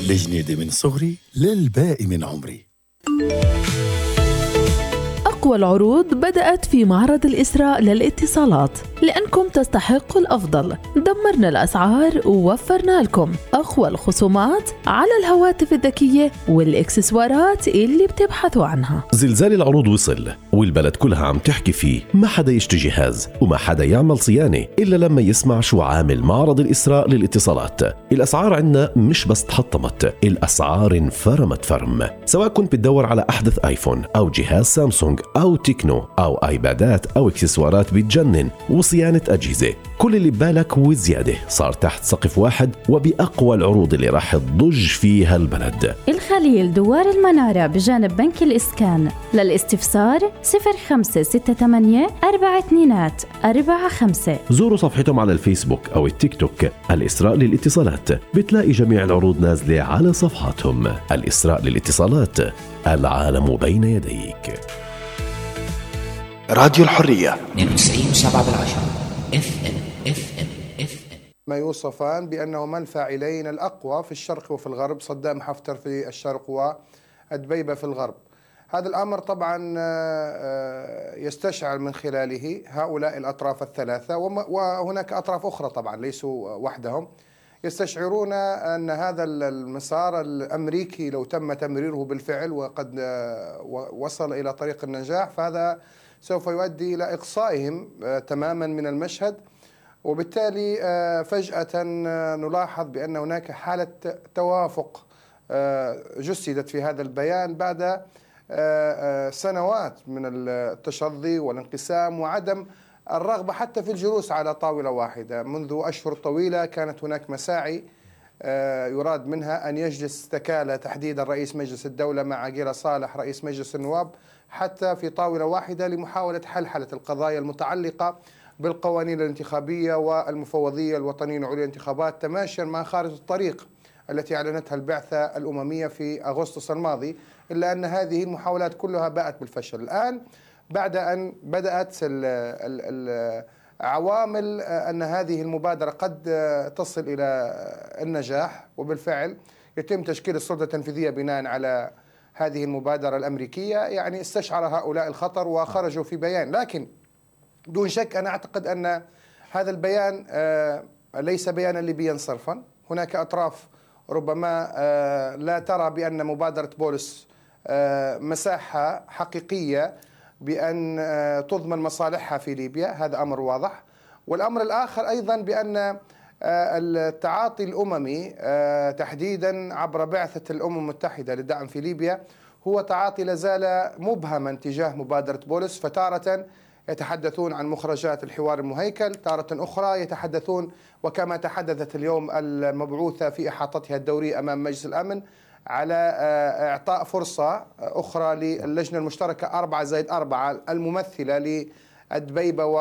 الجنيدة من صغري للباقي من عمري. أقوى العروض بدأت في معرض الإسراء للاتصالات، لأنكم تستحقوا الأفضل. دمرنا الأسعار ووفرنا لكم أقوى الخصومات على الهواتف الذكية والإكسسوارات اللي بتبحثوا عنها. زلزال العروض وصل والبلد كلها عم تحكي فيه. ما حدا يشتري جهاز وما حدا يعمل صيانة إلا لما يسمع شو عامل معرض الإسراء للاتصالات. الأسعار عنا مش بس تحطمت، الأسعار انفرمت فرم. سواء كنت بتدور على أحدث آيفون أو جهاز سامسونج أو تكنو أو آيبادات أو إكسسوارات بتجنن وصيانة أجهزة، كل اللي ببالك وزيادة صار تحت سقف واحد وبأقوى العروض اللي راح تضج فيها البلد. الخليل دوار المنارة بجانب بنك الإسكان. للاستفسار 0568 4245. زوروا صفحتهم على الفيسبوك أو التيك توك الإسراء للاتصالات، بتلاقي جميع العروض نازلة على صفحاتهم. الإسراء للاتصالات، العالم بين يديك. راديو الحرية 92.7 FM. ما يوصفان بأنهما الفاعلين الأقوى في الشرق وفي الغرب، صدام حفتر في الشرق والدبيبة في الغرب. هذا الأمر طبعا يستشعر من خلاله هؤلاء الأطراف الثلاثة، وهناك أطراف أخرى طبعا ليسوا وحدهم، يستشعرون أن هذا المسار الأمريكي لو تم تمريره بالفعل وقد وصل إلى طريق النجاح، فهذا سوف يؤدي إلى إقصائهم تماما من المشهد. وبالتالي فجأة نلاحظ بأن هناك حالة توافق جسدت في هذا البيان بعد سنوات من التشظي والانقسام وعدم الرغبة حتى في الجلوس على طاولة واحدة. منذ أشهر طويلة كانت هناك مساعي يراد منها أن يجلس تكالى تحديدا رئيس مجلس الدولة مع عقيلة صالح رئيس مجلس النواب حتى في طاولة واحدة لمحاولة حلحلة القضايا المتعلقة بالقوانين الانتخابية والمفوضية الوطنية العليا للانتخابات، تماشيا مع خارطة الطريق التي أعلنتها البعثة الأممية في أغسطس الماضي، إلا أن هذه المحاولات كلها باءت بالفشل. الآن بعد أن بدأت عوامل أن هذه المبادرة قد تصل إلى النجاح، وبالفعل يتم تشكيل السلطة التنفيذية بناء على هذه المبادرة الأمريكية، يعني استشعر هؤلاء الخطر وخرجوا في بيان. لكن دون شك أنا أعتقد أن هذا البيان ليس بيانا ليبيا صرفا. هناك أطراف ربما لا ترى بأن مبادرة بولس مساحة حقيقية بأن تضمن مصالحها في ليبيا، هذا أمر واضح. والأمر الآخر أيضا بأن التعاطي الأممي تحديدا عبر بعثة الأمم المتحدة للدعم في ليبيا هو تعاطي لازال مبهما تجاه مبادرة بولس، فتارة يتحدثون عن مخرجات الحوار المهيكل، تارة أخرى يتحدثون وكما تحدثت اليوم المبعوثة في إحاطتها الدورية أمام مجلس الأمن على إعطاء فرصة أخرى للجنة المشتركة 4+4 الممثلة للدبيبة